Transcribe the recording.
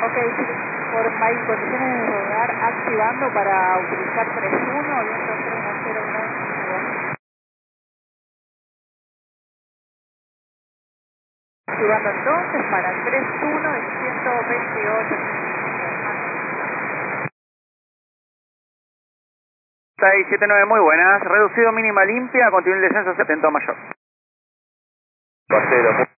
Ok, sí, por mail, condiciones de radar activando para utilizar 3.1, viento 3 a 0 grados. Activando entonces para 3.1 de 128. 679, muy buenas. Reducido mínima limpia, continúa el descenso 70 mayor. Pasero.